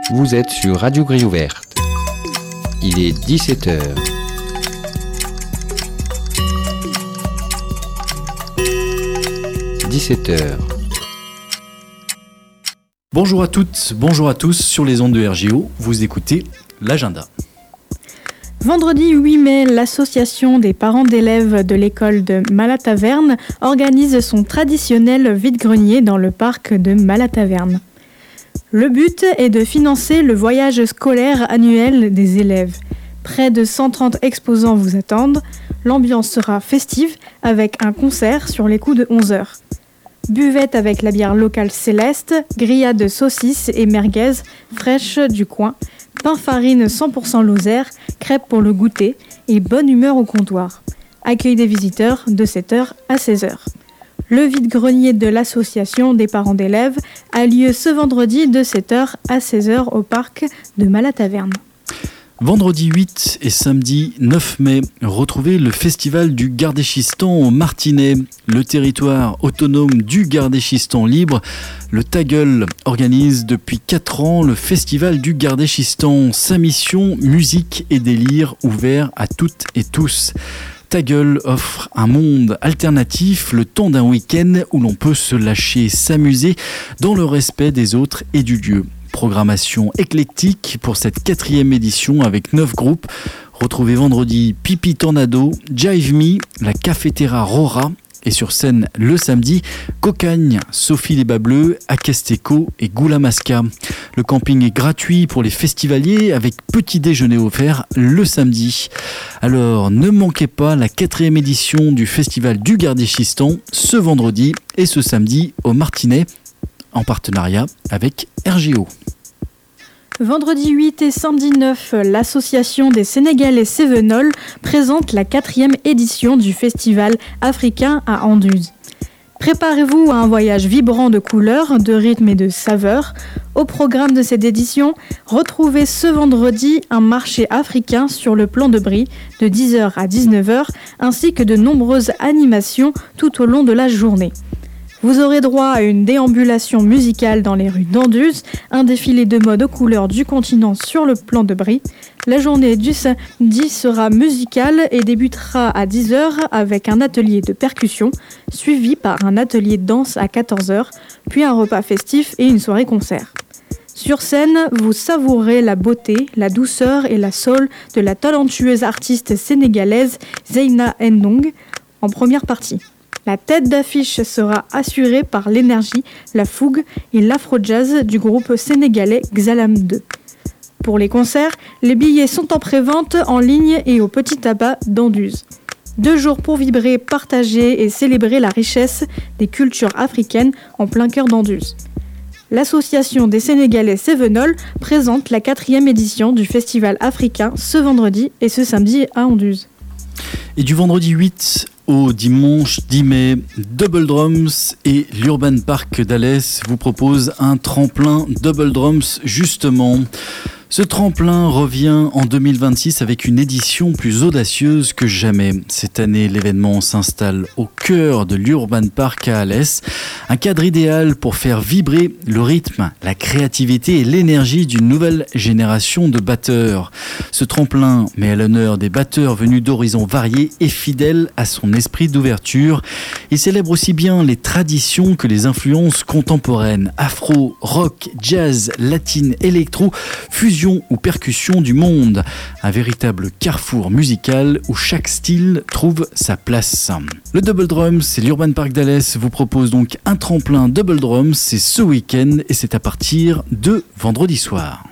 Vous êtes sur Radio Grille Ouverte. Il est 17h. Bonjour à toutes, bonjour à tous, sur les ondes de RGO, vous écoutez l'agenda. Vendredi 8 mai, l'association des parents d'élèves de l'école de Malataverne organise son traditionnel vide-grenier dans le parc de Malataverne. Le but est de financer le voyage scolaire annuel des élèves. Près de 130 exposants vous attendent. L'ambiance sera festive avec un concert sur les coups de 11h. Buvette avec la bière locale Céleste, grillade de saucisses et merguez fraîches du coin, pain farine 100% Lozère, crêpes pour le goûter et bonne humeur au comptoir. Accueil des visiteurs de 7h à 16h. Le vide-grenier de l'association des parents d'élèves a lieu ce vendredi de 7h à 16h au parc de Malataverne. Vendredi 8 et samedi 9 mai, retrouvez le festival du Gardéchistan au Martinet. Le territoire autonome du Gardéchistan libre, le Ta-Gueule, organise depuis 4 ans le festival du Gardéchistan. Sa mission, musique et délire ouvert à toutes et tous. Ta-Gueule offre un monde alternatif, le temps d'un week-end où l'on peut se lâcher, s'amuser dans le respect des autres et du lieu. Programmation éclectique pour cette 4e édition avec 9 groupes. Retrouvez vendredi Pipi Tornado, Jive Me, la Cafetera Rora et sur scène le samedi Cocagne, Sophie les Bas Bleus, Akesteco et Goulamasca. Le camping est gratuit pour les festivaliers avec petit déjeuner offert le samedi. Alors ne manquez pas la 4e édition du festival du Gardéchistan ce vendredi et ce samedi au Martinet en partenariat avec RGO. Vendredi 8 et samedi 9, l'association des Sénégalais Cévenol présente la 4e édition du festival africain à Anduze. Préparez-vous à un voyage vibrant de couleurs, de rythmes et de saveurs. Au programme de cette édition, retrouvez ce vendredi un marché africain sur le plan de Brie de 10h à 19h ainsi que de nombreuses animations tout au long de la journée. Vous aurez droit à une déambulation musicale dans les rues d'Anduze, un défilé de mode aux couleurs du continent sur le plan de Brie. La journée du samedi sera musicale et débutera à 10h avec un atelier de percussion, suivi par un atelier de danse à 14h, puis un repas festif et une soirée concert. Sur scène, vous savourez la beauté, la douceur et la soul de la talentueuse artiste sénégalaise Zeyna Ndong en première partie. La tête d'affiche sera assurée par l'énergie, la fougue et l'afro-jazz du groupe sénégalais Xalam 2. Pour les concerts, les billets sont en pré-vente en ligne et au Petit Tabac d'Anduze. 2 jours pour vibrer, partager et célébrer la richesse des cultures africaines en plein cœur d'Anduze. L'association des Sénégalais Cévenol présente la 4e édition du festival africain ce vendredi et ce samedi à Anduze. Et du vendredi 8 au dimanche 10 mai, Double Drums et l'Urban Park d'Alès vous proposent un tremplin Double Drums justement. Ce tremplin revient en 2026 avec une édition plus audacieuse que jamais. Cette année, l'événement s'installe au cœur de l'Urban Park à Alès. Un cadre idéal pour faire vibrer le rythme, la créativité et l'énergie d'une nouvelle génération de batteurs. Ce tremplin met à l'honneur des batteurs venus d'horizons variés et fidèles à son esprit d'ouverture. Il célèbre aussi bien les traditions que les influences contemporaines, afro, rock, jazz, latine, électro, fusion ou percussion du monde. Un véritable carrefour musical où chaque style trouve sa place. Le Double Drums et l'Urban Park d'Alès vous proposent donc un tremplin Double Drums, c'est ce week-end et c'est à partir de vendredi soir.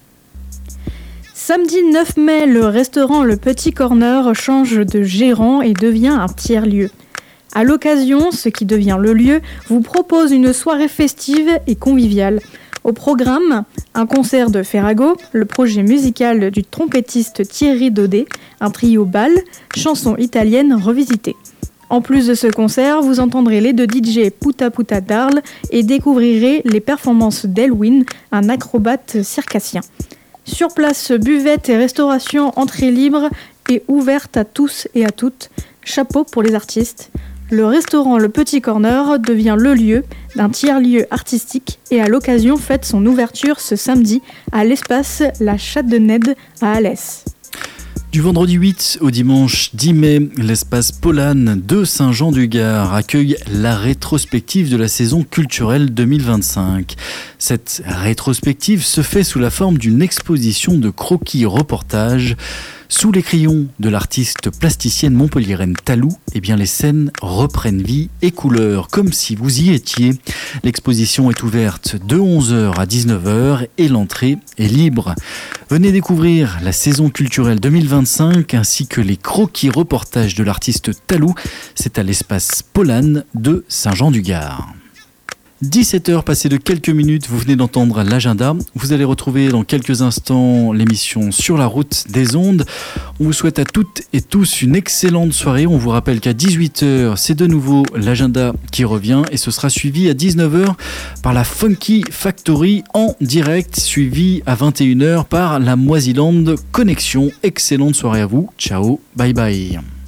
Samedi 9 mai, le restaurant Le Petit Corner change de gérant et devient un tiers-lieu. À l'occasion, ce qui devient le lieu vous propose une soirée festive et conviviale. Au programme, un concert de Ferrago, le projet musical du trompettiste Thierry Daudet, un trio bal, chansons italiennes revisitées. En plus de ce concert, vous entendrez les 2 DJ Puta Puta d'Arles et découvrirez les performances d'Elwin, un acrobate circassien. Sur place, buvette et restauration entrée libre et ouverte à tous et à toutes. Chapeau pour les artistes. Le restaurant Le Petit Corner devient le lieu d'un tiers-lieu artistique et à l'occasion fête son ouverture ce samedi à l'espace La Chatte de Ned à Alès. Du vendredi 8 au dimanche 10 mai, l'espace Polane de Saint-Jean-du-Gard accueille la rétrospective de la saison culturelle 2025. Cette rétrospective se fait sous la forme d'une exposition de croquis-reportages. Sous les crayons de l'artiste plasticienne montpelliéraine Talou, les scènes reprennent vie et couleur, comme si vous y étiez. L'exposition est ouverte de 11h à 19h et l'entrée est libre. Venez découvrir la saison culturelle 2025 ainsi que les croquis-reportages de l'artiste Talou. C'est à l'espace Polane de Saint-Jean-du-Gard. 17h passées de quelques minutes, vous venez d'entendre l'agenda. Vous allez retrouver dans quelques instants l'émission Sur la route des ondes. On vous souhaite à toutes et tous une excellente soirée. On vous rappelle qu'à 18h, c'est de nouveau l'agenda qui revient et ce sera suivi à 19h par la Funky Factory en direct, suivi à 21h par la Moisiland Connexion. Excellente soirée à vous. Ciao, bye bye.